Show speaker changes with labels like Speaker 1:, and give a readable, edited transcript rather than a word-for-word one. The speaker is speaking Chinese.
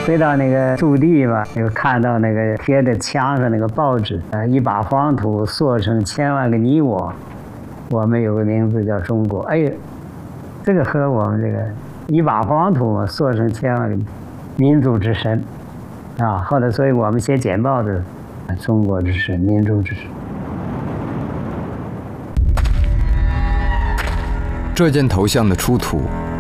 Speaker 1: 回到那个驻地吧，就看到那个贴在墙上那个报纸，一把黄土塑成千万个你我，我们有个名字叫中国。哎呀，这个和我们这个一把黄土塑成千万个民族之神啊，后来所以我们写简报的中国之神，民族之神。
Speaker 2: 这件头像的出土